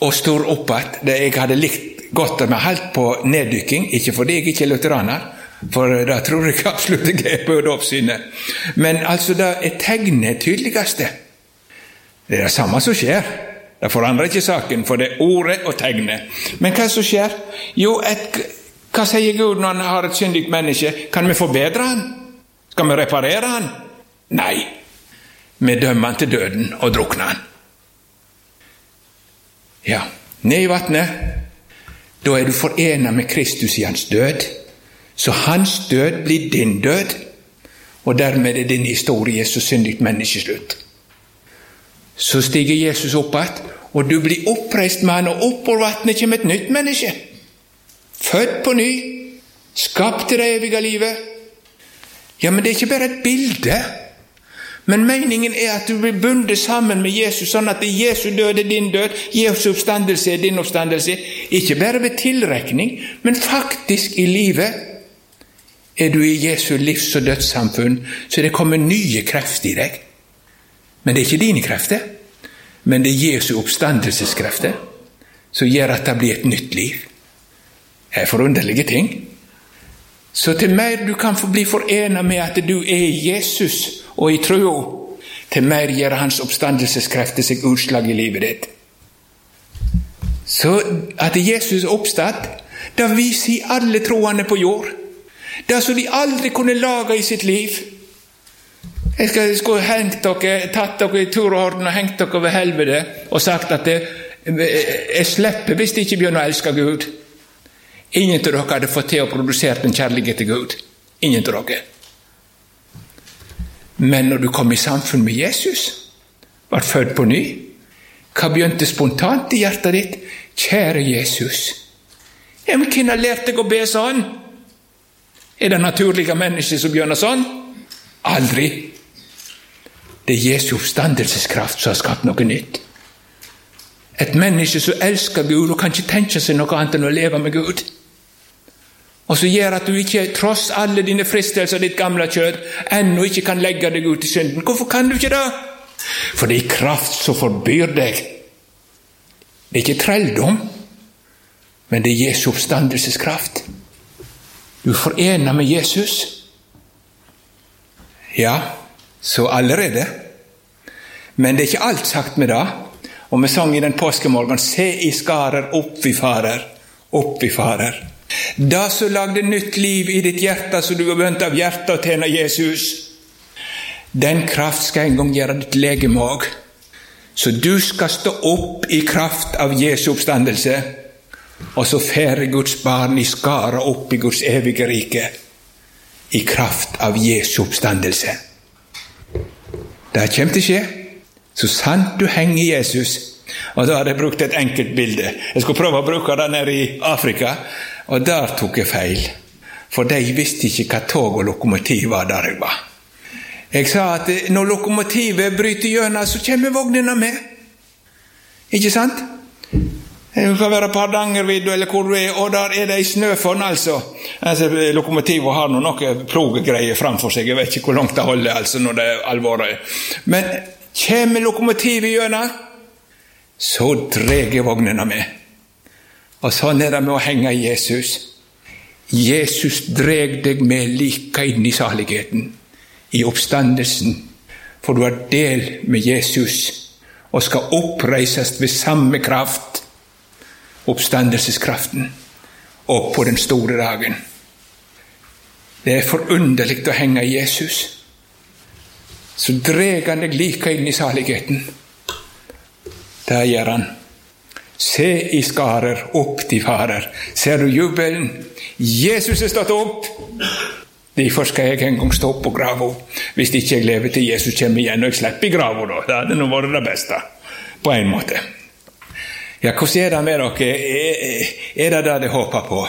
og stor oppad. Jeg hadde likt godt med helt på neddykking, ikke fordi jeg ikke er lutheraner, for da tror jeg absolutt jeg er på oppsynet. Men altså, det er tegnet tydeligste. Det er det samme som skjer. Det forandrer ikke saken, for det er ordet og tegnet. Men hva som skjer? Jo, hva sier Gud når han har et syndigt menneske? Kan vi forbedre han? Skal vi reparere han? Nei. Vi dømmer han til døden og drukner han. Ja, ned i vattnet. Da er du forenet med Kristus i hans død. Så hans død blir din død, og dermed er din historie så syndigt menneskeslutt. Så stiger Jesus opp igjen, og du blir oppreist med han, og opp på vattnet kommer et nytt menneske. Født på ny, skapt til det evige livet. Ja, men det er ikke bare et bilde. Men meningen er at du blir bundet sammen med Jesus, sånn at Jesu død er din død, Jesu oppstandelse er din oppstandelse. Ikke bare ved tilrekning, men faktisk i livet. Er du i Jesu livs- og dødssamfunn, så det kommer nye krefter i deg. Men det er ikke dine krefter, men det er Jesu oppstandelseskrefter, som gjør at det blir et nytt liv. Det er forunderlige ting. Så til mer du kan få bli forenet med at du er i Jesus og i tro, til mer gjør hans oppstandelseskrefter seg utslag i livet ditt. Så at Jesus er oppstått, det viser i alle troende på jord. Det som de aldri kunne lage i sitt liv. Jeg skulle tatt dere i tur og orden og hengt dere ved helvete og sagt at jeg slipper hvis de ikke begynner å elske Gud. Ingen av dere hadde fått til å produsere en kjærlighet til Gud. Ingen av dere. Men når du kom i samfunn med Jesus, var født på ny, hva begynte spontant i hjertet ditt? Kjære Jesus. Ja, men hvem har lært deg å be sånn? Er det naturlige mennesker som begynner sånn? Aldri. Det er Jesu oppstandelseskraft som har skapt noe nytt. Et menneske som elsker Gud og kan ikke tenke seg noe annet enn å leve med Gud. Og så gjør at du ikke, tross alle dine fristelser og ditt gamle kjød, ennå ikke kan legge deg ut i synden. Hvorfor kan du ikke det? For det er kraft som forbyr deg. Det er ikke trelldom, men det er Jesu oppstandelseskraft. Du forener med Jesus. Ja, så allerede. Men det er ikke alt sagt med det. Og vi sang i den påskemorgen, se i skarer opp vi farer, opp vi farer. Da så lagde nytt liv i ditt hjerte, så du har begynt av hjertet å tjene Jesus. Den kraft skal en gang gjøre ditt legeme også. Så du skal stå opp i kraft av Jesu oppstandelse, og så fære Guds barn i skara opp i Guds evige rike, i kraft av Jesu oppstandelse. Det kommer til å skje, så sant du henger i Jesus. Og da hadde jeg brukt et enkelt bilde. Jeg skulle prøve å bruke det nede i Afrika, og der tok jeg feil. For de visste ikke hva tog og lokomotiv var der jeg var. Jeg sa at når lokomotivet bryter gjennom, så kommer vognene med. Ikke sant? Det kan være på Hardangervidda eller hvor du er, og der er det i snøfonn altså. Lokomotivet har noe plogegreier framfor seg, jeg vet ikke hvor langt det holder altså når det er alvoret. Men kommer lokomotivet gjennom, så dreger vognene med. Og sånn er det med å henge i Jesus. Jesus dreg deg med like inn i saligheten, i oppstandelsen, for du har del med Jesus, og skal oppreises ved samme kraft, oppstandelseskraften, og på den store dagen. Det er forunderlig å henge i Jesus. Så dreg han deg like inn i saligheten. Der gjør han. Se i skarer, opp de farer. Ser du jubelen? Jesus er stått opp. Derfor skal jeg en gang stå opp på grava. Hvis ikke jeg lever til Jesus kommer igjen, og jeg slipper i grava da. Det hadde nå vært det beste, på en måte. Ja, hvordan er det med dere? Er det det de håper på?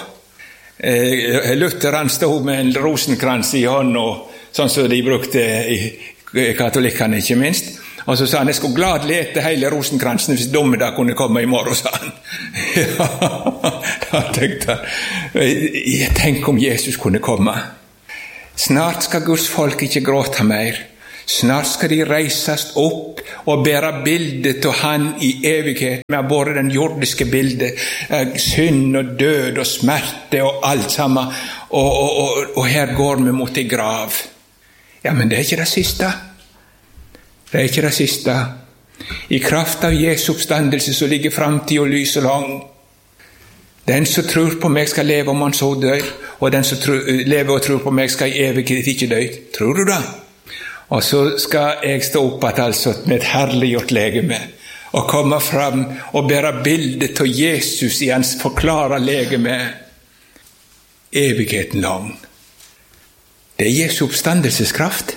Luther han stod med en rosenkrans i hånd, og sånn som de brukte i katolikkene ikke minst. Og så sa han, jeg skulle gladelig ete hele rosenkransen hvis dommedag kunne komme i morgen, sa han. Ja, da tenkte jeg tenk om Jesus kunne komme. Snart skal Guds folk ikke gråte mer. Snart skal de reisast opp og bære bildet til han i evighet, med både den jordiske bildet, synd og død og smerte og alt sammen, og her går vi mot en grav. Ja, men det er ikke det siste. Det er ikke det siste. I kraft av Jesu oppstandelse så ligger fremtid og lys og lang. Den som tror på meg skal leve om han så dør, og den som lever og tror på meg skal i evighet ikke dø. Tror du det? Og så skal jeg stå opp altså med et herliggjort legeme og komme fram og bære bildet til Jesus i hans forklare legeme. Evigheten lang. Det er Jesu oppstandelseskraft.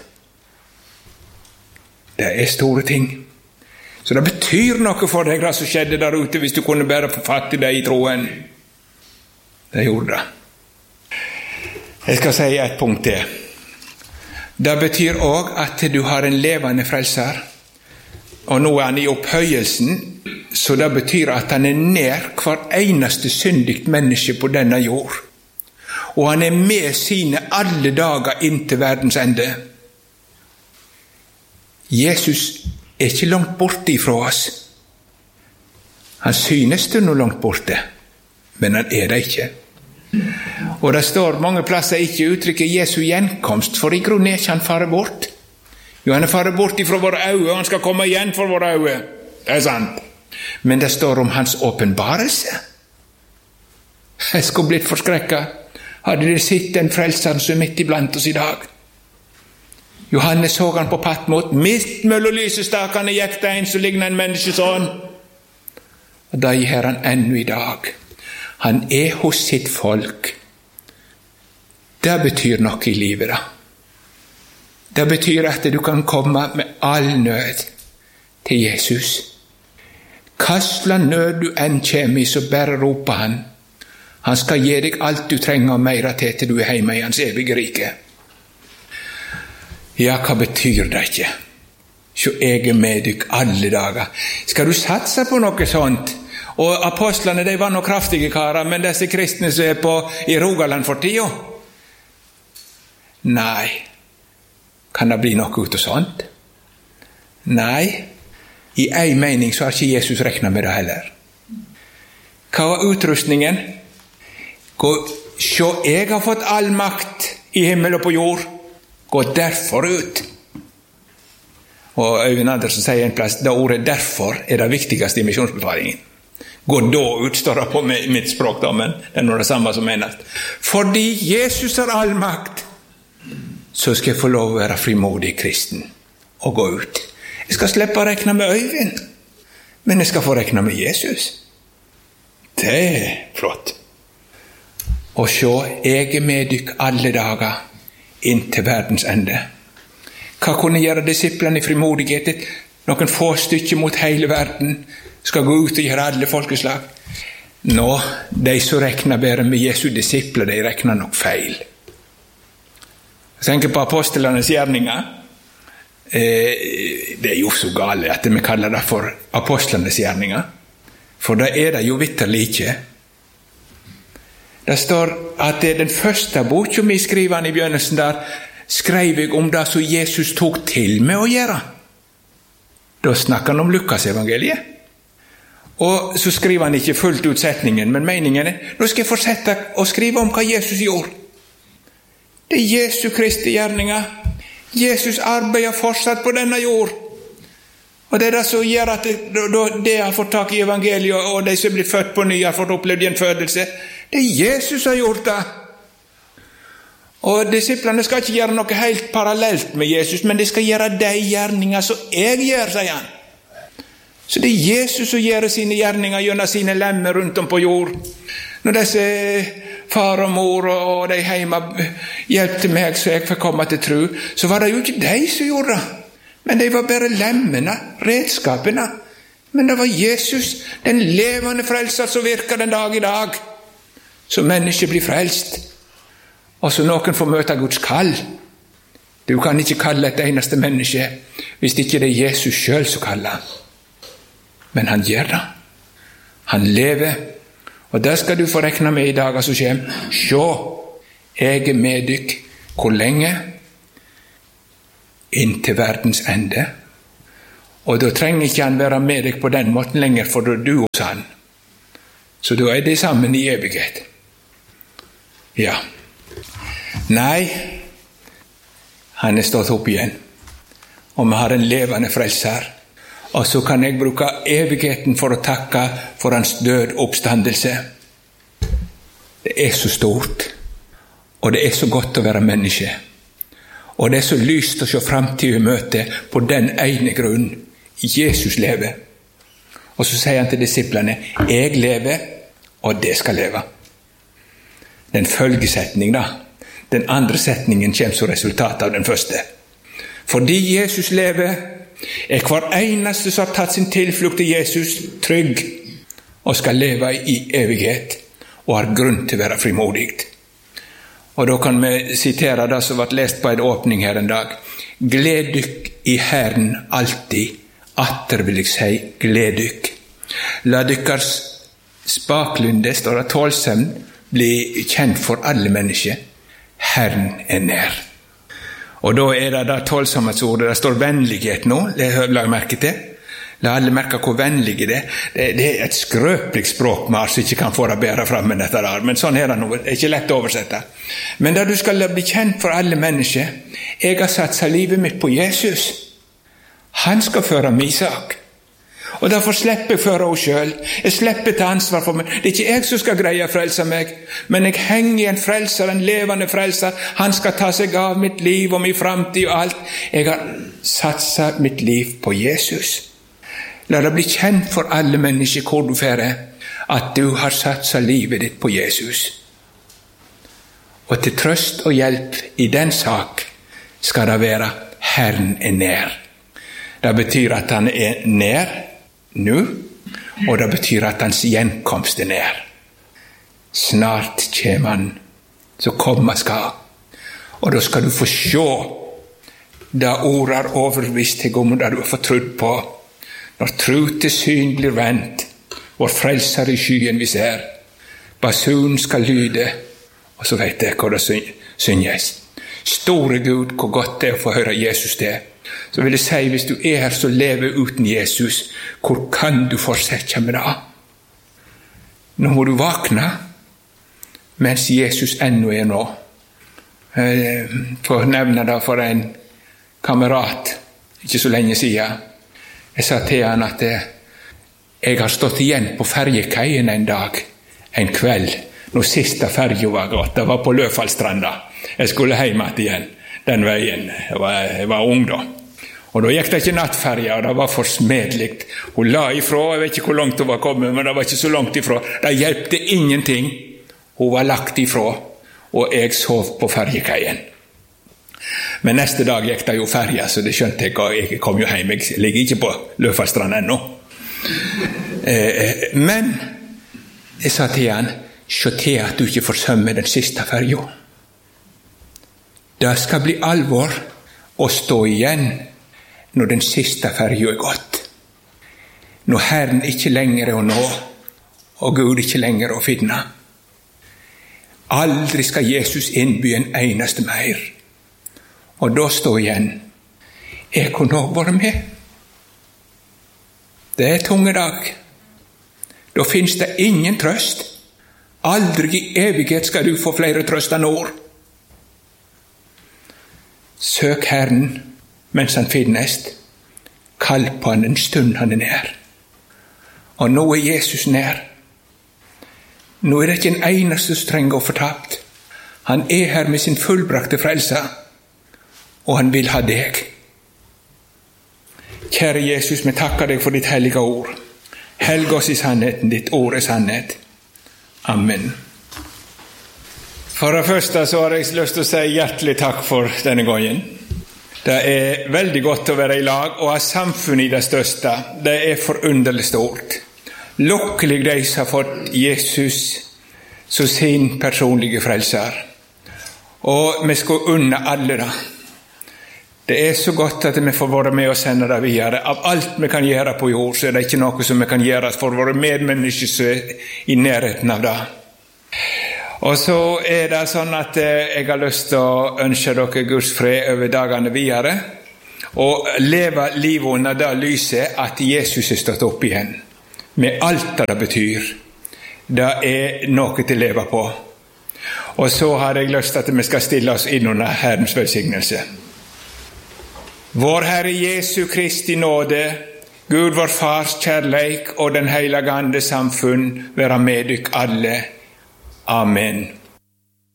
Det er store ting. Så det betyr noe for deg det som skjedde der ute, hvis du kunne bare få fatt i det i troen. Det gjorde det. Jeg skal si et punkt til. Det betyr også at du har en levende frelser, og nå er han i opphøyelsen, så det betyr at han er nær hver eneste syndigt menneske på denne jord, og han er med sine alle dager inntil verdens ende. Jesus er ikke langt borte ifra oss. Han synes det noe langt borte, men han er det ikke. Og det står mange plasser ikke uttrykket Jesu gjenkomst, for i grunnen er ikke han fare bort. Jo, han er fare bort ifra våre øyne, og han skal komme igjen for våre øyne. Det er sant. Men det står om hans åpenbarelse. Jeg skulle blitt forskrekket. Hadde de sett den frelseren som er midt iblant oss i dag? Johannes så han på Patmos, midt mellom lysestakene gikk det en som ligner en menneskesånn. Og det gjør han ennå i dag. Han er hos sitt folk. Det betyr noe i livet da. Det betyr at du kan komme med all nød til Jesus. Hva nød du enn kommer i, så bare roper han. Han skal gi deg alt du trenger og mer til du er hjemme i hans evige rike. Ja, hva betyr det ikke? Så jeg er med deg alle dager. Skal du satse på noe sånt? Og apostlene, de var noen kraftige karer, men disse kristne som er i Rogaland for tida? Nei. Kan det bli noe ut av sånt? Nei. I en mening så har ikke Jesus regnet med det heller. Hva var utrustningen? Gå, se, jeg har fått all makt i himmel og på jord. Gå derfor ut. Og Øyvind Andersen sier en plass, det ordet derfor er det viktigste i misjonsbefalingen. Gå da ut, står det på mitt språk, da, men det er noe det samme som menes. Fordi Jesus har all makt, så skal jeg få lov å være frimodig kristen og gå ut. Jeg skal slippe å rekne med Øyvind, men jeg skal få rekne med Jesus. Det er flott. Og se, jeg er med dykk alle dager inntil verdens ende. Hva kunne gjøre disiplene i frimodighet? Noen få stykker mot hele verden skal gå ut og gjøre alle folkeslag. Nå, de som regner bare med Jesu disipler, de regner nok feil. Jeg tenker på apostlenes gjerninger. Det er jo så gale at vi kaller det for apostlenes gjerninger. For det er det jo vitterlig ikke. Det står at det er den første boken vi skriver i begynnelsen der, skrev jeg om det som Jesus tok til med å gjøre. Da snakker han om Lukas evangeliet. Og så skriver han ikke fullt ut setningen, men meningen er, nå skal jeg fortsette å skrive om hva Jesus gjorde. Det er Jesu Kristi gjerninger. Jesus arbeider fortsatt på denne jord. Og det er det som gjør at det har fått tak i evangeliet, og de som blir født på ny har fått opplevd en fødelse. Det er Jesus som har gjort det. Og disiplene skal ikke gjøre noe helt parallelt med Jesus, men de skal gjøre de gjerninger som jeg gjør, sier han. Så det er Jesus som gjør sine gjerninger gjennom sine lemmer rundt om på jord. Når disse far og mor og de hjemme hjelpte meg så jeg fikk komme til tro, så var det jo ikke de som gjorde det. Men de var bare lemmene, redskapene. Men det var Jesus, den levende frelser som virker den dag i dag. Så mennesker blir frelst. Og så noen får møte Guds kall. Du kan ikke kalle et eneste menneske hvis ikke det er Jesus selv som kaller. Men han gjør det. Han lever. Og det skal du få rekne med i dager som kommer. Se, jeg er med dykk. Hvor lenge? inn til verdens ende. Og da trenger ikke han være med deg på den måten lenger, for da er du hos han. Så da er det sammen i evighet. Ja. Nei, han er stått opp igjen. Og vi har en levende frelser. Og så kan jeg bruke evigheten for å takke for hans død oppstandelse. Det er så stort, og det er så godt å være menneske. Og det er så lyst å se fremtid i møte på den ene grunn. Jesus lever. Og så sier han til disiplene, jeg lever, og det skal leve. Den følgesetning da. Den andre setningen kommer som resultat av den første. Fordi Jesus lever, er hver eneste som har tatt sin tilflukt til Jesus trygg, og skal leve i evighet, og har grunn til å være frimodig. Og da kan vi sitere det som ble lest på en åpning her en dag. Gled dykk i Herren alltid, atter vil jeg si, gled dykk. La dykkers spaklynde, står det, tålsømn, bli kjent for alle mennesker. Herren er nær. Og da er det tålsomhetsordet, det står vennlighet nå, det har jeg merket til. La alle merke hvor vennlige det er. Det er et skrøpelig språk vi altså ikke kan få det bedre frem med dette der, men sånn er det nå, det er ikke lett å oversette. Men da du skal bli kjent for alle mennesker, jeg har satset livet mitt på Jesus. Han skal føre min sak. Og derfor slipper jeg føre henne selv. Jeg slipper til ansvar for meg. Det er ikke jeg som skal greie å frelse meg, men jeg henger i en frelser, en levende frelser. Han skal ta seg av mitt liv og min fremtid og alt. Jeg har satset mitt liv på Jesus. La det bli kjent for alle mennesker hvor du færer, at du har satset livet ditt på Jesus. Og til trøst og hjelp i den sak skal det være Herren er nær. Det betyr at han er nær nå, og det betyr at hans gjenkomst er nær. Snart kommer han, så komme skal. Og da skal du få se det ordet har overbevist deg om, det du har fått trudd på. Når tro til syn blir vendt, vår frelser i skyen vi ser, basun skal lyde, og så vet jeg hva det synges. Store Gud, hvor godt det er å få høre Jesus det. Så vil jeg si, hvis du er her så lever uten Jesus, hvor kan du fortsette med det? Nå må du vakne, mens Jesus ennå er nå. Jeg får nevne det for en kamerat, ikke så lenge siden. Jeg sa til han at jeg har stått igjen på ferjekaien en dag, en kveld, når siste ferja var gått. Det var på Løfallstranda. Jeg skulle hjem igjen den veien. Jeg var ung da. Og da gikk det ikke nattferja, og det var forsmedelig. Hun la ifra, jeg vet ikke hvor langt hun var kommet, men det var ikke så langt ifra. Det hjelpte ingenting. Hun var lagt ifra, og jeg sov på ferjekaien. Men neste dag gikk det jo ferja, så det skjønte jeg, og jeg kom jo hjem. Jeg ligger ikke på Løfallstrand ennå. Men jeg sa til han, se til at du ikke forsømmer den siste ferja. Det skal bli alvor å stå igjen når den siste ferja er gått. Når Herren ikke lenger er å nå, og Gud ikke lenger er å finne. Aldri skal Jesus innby en eneste mer. Og da stå igjen. Jeg kunne også være med. Det er tunge dag. Da finnes det ingen trøst. Aldri i evighet skal du få flere trøstende ord. Søk Herren mens han finnes. Kall på han en stund han er nær. Og nå er Jesus nær. Nå er det ikke en eneste som trenger å fortapt. Han er her med sin fullbrakte frelse, og han vil ha deg. Kjære Jesus, vi takker deg for ditt hellige ord. Helg oss i sannheten, ditt ord er sannhet. Amen. For det første så har jeg lyst til å si hjertelig takk for denne gangen. Det er veldig godt å være i lag og ha samfunn i det største. Det er forunderlig stort. Lukkelig de som har fått Jesus som sin personlige frelser. Og vi skal unne alle det. Det er så godt at vi får være med og sende det videre. Av alt vi kan gjøre på jord, så er det ikke noe som vi kan gjøre for våre medmennesker som er i nærheten av det. Og så er det sånn at jeg har lyst til å ønske dere Guds fred over dagene videre. og leve livet under det lyset at Jesus er stått opp igjen. Med alt det betyr. Det er noe til å leve på. Og så har jeg lyst til at vi skal stille oss inn under Herrens velsignelse. Vår Herre Jesu Kristi nåde, Gud vår Fars kjærleik og den hellige Ande samfunn være med dykk alle. Amen.